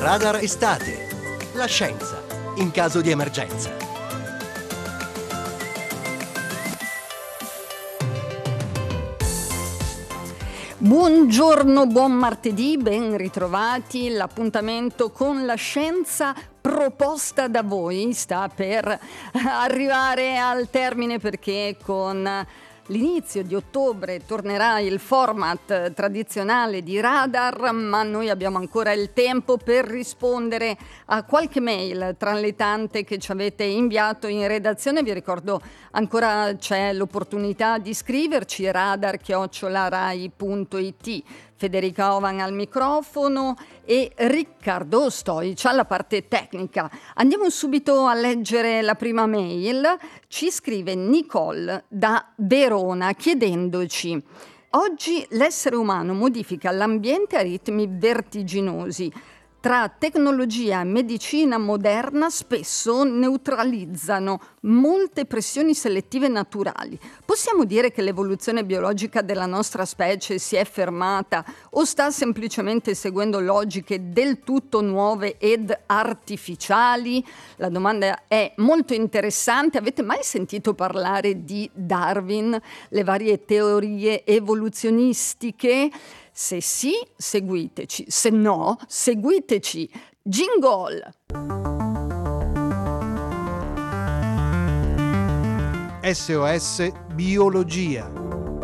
Radar Estate. La scienza in caso di emergenza. Buongiorno, buon martedì, ben ritrovati. L'appuntamento con la scienza proposta da voi sta per arrivare al termine, perché con l'inizio di ottobre tornerà il format tradizionale di Radar, ma noi abbiamo ancora il tempo per rispondere a qualche mail tra le tante che ci avete inviato in redazione. Vi ricordo ancora c'è l'opportunità di scriverci, radar@rai.it. Federica Ovan al microfono e Riccardo Stoic alla parte tecnica. Andiamo subito a leggere la prima mail. Ci scrive Nicole da Verona chiedendoci: oggi l'essere umano modifica l'ambiente a ritmi vertiginosi. Tra tecnologia e medicina moderna spesso neutralizzano molte pressioni selettive naturali. Possiamo dire che l'evoluzione biologica della nostra specie si è fermata o sta semplicemente seguendo logiche del tutto nuove ed artificiali? La domanda è molto interessante. Avete mai sentito parlare di Darwin, le varie teorie evoluzionistiche? Se sì, seguiteci. Se no, seguiteci. Jingle! SOS Biologia.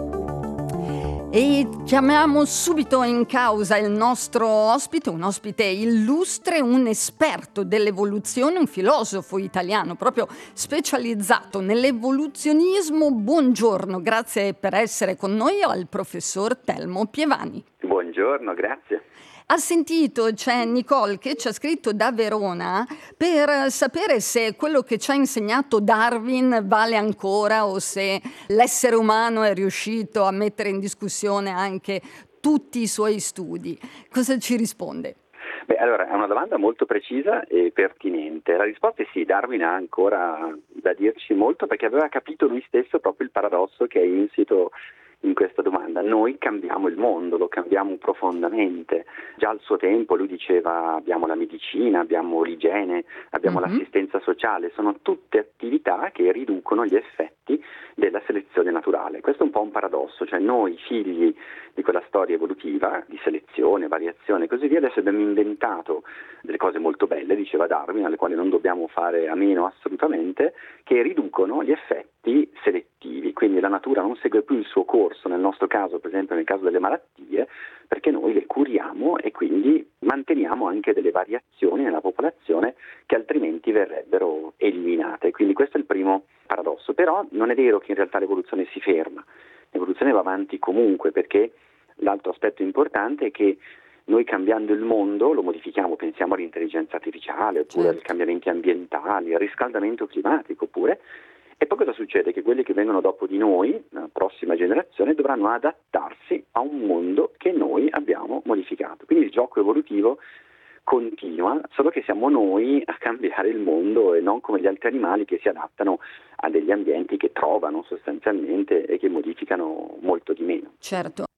E chiamiamo subito in causa il nostro ospite, un ospite illustre, un esperto dell'evoluzione, un filosofo italiano proprio specializzato nell'evoluzionismo. Buongiorno, grazie per essere con noi, al professor Telmo Pievani. Buongiorno, grazie. Ha sentito, c'è Nicole che ci ha scritto da Verona per sapere se quello che ci ha insegnato Darwin vale ancora o se l'essere umano è riuscito a mettere in discussione anche tutti i suoi studi. Cosa ci risponde? Beh, allora, è una domanda molto precisa e pertinente. La risposta è sì, Darwin ha ancora da dirci molto, perché aveva capito lui stesso proprio il paradosso che è insito in questa domanda. Noi cambiamo il mondo, lo cambiamo profondamente. Già al suo tempo lui diceva: abbiamo la medicina, abbiamo l'igiene, abbiamo l'assistenza sociale, sono tutte attività che riducono gli effetti della selezione naturale. Questo è un po' un paradosso, cioè noi figli di quella storia evolutiva di selezione, variazione e così via, adesso abbiamo inventato delle cose molto belle, diceva Darwin, alle quali non dobbiamo fare a meno assolutamente, che riducono gli effetti selettivi. Quindi la natura non segue più il suo corso, nel nostro caso, per esempio nel caso delle malattie, perché noi le curiamo e quindi manteniamo anche delle variazioni nella popolazione che altrimenti verrebbero eliminate. Quindi questo è il primo paradosso. Però non è vero che in realtà l'evoluzione si ferma. L'evoluzione va avanti comunque, perché l'altro aspetto importante è che noi, cambiando il mondo, lo modifichiamo. Pensiamo all'intelligenza artificiale, oppure ai cambiamenti ambientali, al riscaldamento climatico pure. E poi cosa succede? Che quelli che vengono dopo di noi, la prossima generazione, dovranno adattarsi a un mondo che noi abbiamo modificato. Quindi il gioco evolutivo continua, solo che siamo noi a cambiare il mondo e non come gli altri animali che si adattano a degli ambienti che trovano sostanzialmente e che modificano molto di meno. Certo.